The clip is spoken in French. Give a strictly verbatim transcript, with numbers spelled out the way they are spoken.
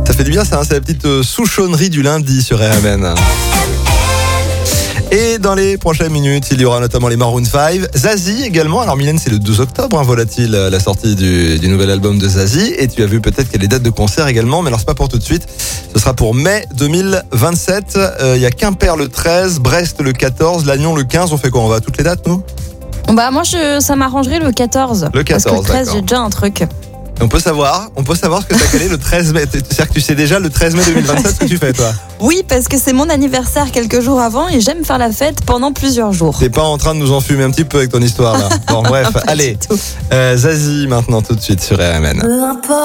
Ça fait du bien, ça, hein, c'est la petite euh, sous-chonnerie du lundi sur R M N. Et dans les prochaines minutes, il y aura notamment les Maroon five, Zazie également. Alors Mylène, c'est le deux octobre, hein, volatile, la sortie du, du nouvel album de Zazie. Et tu as vu peut-être qu'il y a les dates de concert également, mais alors c'est pas pour tout de suite. Ce sera pour mai deux mille vingt-sept. Euh, il y a Quimper le treize, Brest le quatorze, Lannion le quinze. On fait quoi? On va à toutes les dates, nous? Bah moi, je, ça m'arrangerait le quatorze. Le quatorze, parce que le treize, d'accord. j'ai déjà un truc. On peut savoir, on peut savoir ce que tu as calé le treize mai. C'est-à-dire que tu sais déjà le treize mai deux mille vingt-sept ce que tu fais, toi. Oui, parce que c'est mon anniversaire quelques jours avant et j'aime faire la fête pendant plusieurs jours. T'es pas en train de nous enfumer un petit peu avec ton histoire là. Bon bref, Pas allez. du tout. Euh, Zazie maintenant tout de suite sur R M N. Peu importe.